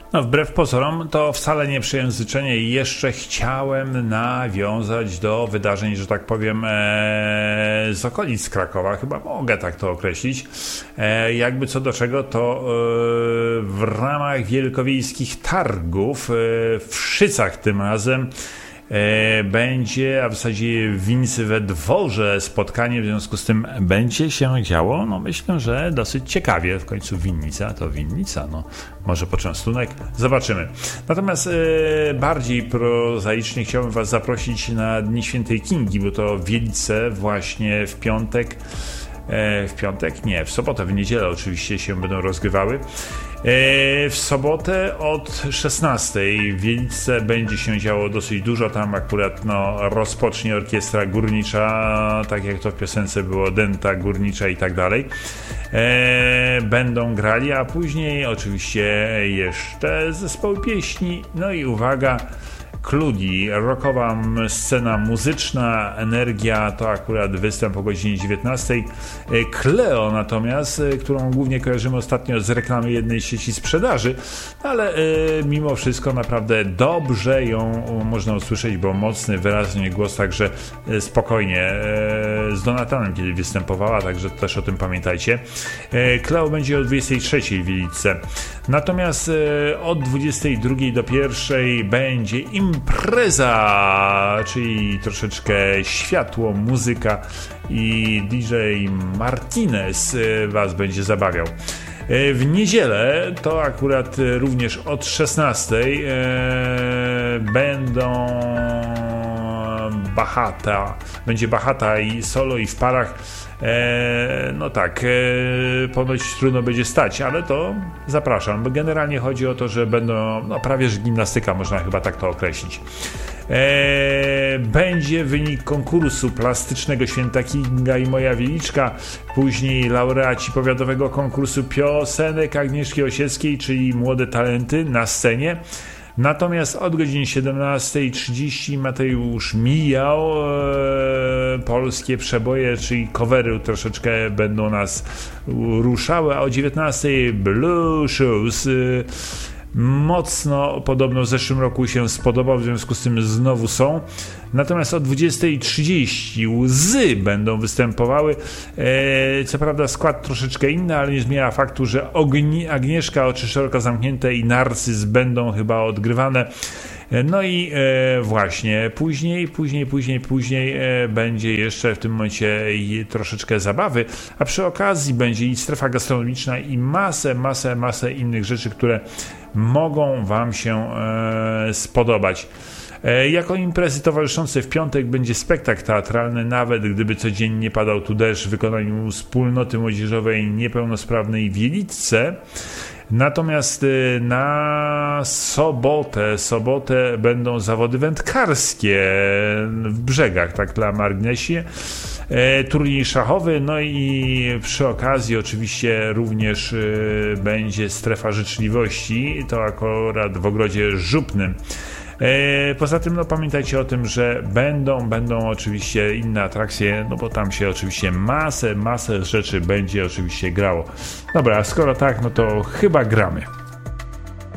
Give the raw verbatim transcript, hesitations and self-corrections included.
No, wbrew pozorom to wcale nie przejęzyczenie. Jeszcze chciałem nawiązać do wydarzeń, że tak powiem, e, z okolic Krakowa. Chyba mogę tak to określić. E, jakby co do czego, to e, w ramach wielkowiejskich targów e, w Szycach tym razem E, będzie, a w zasadzie w Winnicy we Dworze spotkanie, w związku z tym będzie się działo, no myślę, że dosyć ciekawie. W końcu Winnica to Winnica, no może poczęstunek, zobaczymy. Natomiast e, bardziej prozaicznie chciałbym Was zaprosić na Dni Świętej Kingi, bo to Wielice właśnie w piątek, e, w piątek? Nie, w sobotę, w niedzielę oczywiście się będą rozgrywały. W sobotę od szesnastej w Wielice będzie się działo dosyć dużo. Tam akurat no, rozpocznie orkiestra górnicza, tak jak to w piosence było, denta górnicza i tak dalej. Będą grali, a później oczywiście jeszcze zespoły pieśni. No i uwaga, Kludi, rockowa scena muzyczna, Energia to akurat występ o godzinie dziewiętnastej. Kleo natomiast, którą głównie kojarzymy ostatnio z reklamy jednej sieci sprzedaży, ale e, mimo wszystko naprawdę dobrze ją można usłyszeć, bo mocny, wyraźny głos, także spokojnie e, z Donatanem kiedy występowała, także też o tym pamiętajcie. E, Kleo będzie o dwudziestej trzeciej w Wielice. Natomiast e, od dwudziestej drugiej do pierwszej będzie impreza, czyli troszeczkę światło, muzyka i D J Martinez Was będzie zabawiał. W niedzielę to akurat również od szesnastej e, będą Bachata, będzie Bachata i solo i w parach. E, no tak, e, ponoć trudno będzie stać, ale to zapraszam, bo generalnie chodzi o to, że będą, no prawie że gimnastyka, można chyba tak to określić. E, będzie wynik konkursu plastycznego Święta Kinga i Moja Wieliczka, później laureaci powiatowego konkursu piosenek Agnieszki Osieckiej, czyli Młode Talenty na scenie. Natomiast od godziny siedemnastej trzydzieści Mateusz Mijał, e, polskie przeboje, czyli covery troszeczkę będą nas ruszały, a o dziewiętnastej Blue Shoes. E, mocno podobno w zeszłym roku się spodobał, w związku z tym znowu są. Natomiast o dwudziestej trzydzieści Łzy będą występowały. E, co prawda skład troszeczkę inny, ale nie zmienia faktu, że Ogni- Agnieszka, Oczy Szeroko Zamknięte i Narcyz będą chyba odgrywane. No i e, właśnie później, później, później, później e, będzie jeszcze w tym momencie troszeczkę zabawy, a przy okazji będzie i strefa gastronomiczna i masę, masę, masę innych rzeczy, które mogą Wam się e, spodobać. E, jako imprezy towarzyszące w piątek będzie spektakl teatralny, nawet gdyby codziennie padał tu deszcz, w wykonaniu wspólnoty młodzieżowej niepełnosprawnej w Wieliczce. Natomiast na sobotę, sobotę będą zawody wędkarskie w Brzegach, tak dla marginesie, e, turniej szachowy, no i przy okazji oczywiście również e, będzie strefa życzliwości, to akurat w Ogrodzie Żupnym. E, poza tym no pamiętajcie o tym, że będą, będą oczywiście inne atrakcje, no bo tam się oczywiście masę, masę rzeczy będzie oczywiście grało. Dobra, skoro tak, no to chyba gramy.